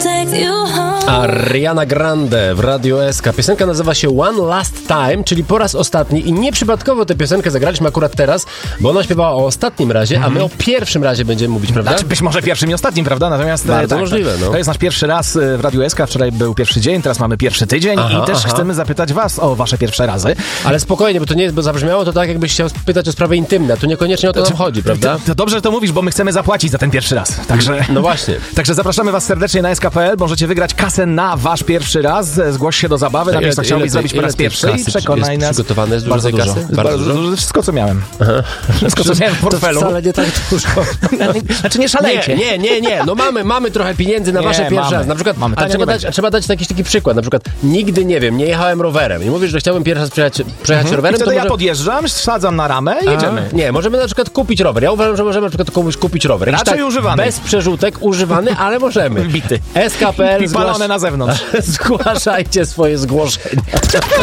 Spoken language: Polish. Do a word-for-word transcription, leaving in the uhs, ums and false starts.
Ariana Grande w Radiu S K. Piosenka nazywa się One Last Time, czyli po raz ostatni, i nieprzypadkowo tę piosenkę zagraliśmy akurat teraz, bo ona śpiewała o ostatnim razie, mm. a my o pierwszym razie będziemy mówić, prawda? Znaczy, być może pierwszym i ostatnim, prawda? Natomiast bardzo tak, możliwe, no. To jest nasz pierwszy raz w Radiu S K. Wczoraj był pierwszy dzień, teraz mamy pierwszy tydzień aha, i też aha. chcemy zapytać was o wasze pierwsze razy. Ale spokojnie, bo to nie jest, bo zabrzmiało to tak, jakbyś chciał spytać o sprawy intymne. Tu niekoniecznie o to nam chodzi, prawda? To, to dobrze, że to mówisz, bo my chcemy zapłacić za ten pierwszy raz. Także, no właśnie. Także zapraszamy was serdecznie na S K kropka P L. Możecie wygrać kasę na wasz pierwszy raz. Zgłoś się do zabawy. Na miejscu chciałbyś zrobić po raz pierwszy i przekonaj nas. Przygotowane jest bardzo dużo dużo. kasy? Bardzo dużo. Wszystko, co miałem. Aha. Wszystko, co miałem w portfelu. To wcale nie tak dużo. Znaczy nie szalejcie. Nie, nie, nie, nie. No mamy, mamy trochę pieniędzy na nie, wasze pierwsze mamy, raz. Na przykład, mamy. a trzeba, dać, trzeba dać jakiś taki przykład. Na przykład nigdy, nie wiem, nie jechałem rowerem i mówisz, że chciałbym pierwszy raz przejechać, przejechać mhm. rowerem. I wtedy to ja może... podjeżdżam, wsadzam na ramę i jedziemy. A, nie, możemy na przykład kupić rower. Ja uważam, że możemy na przykład komuś kupić rower. Raczej tak, używany. Bez przerzutek, używany, ale możemy. Bity. S K kropka P L I palone na zewnątrz. Zgłaszajcie swoje zgłoszenia.